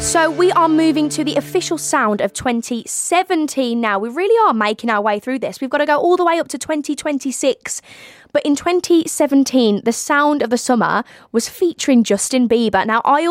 So we are moving to the official sound of 2017 now. We really are making our way through this. We've got to go all the way up to 2026. But in 2017, the sound of the summer was featuring Justin Bieber. Now, I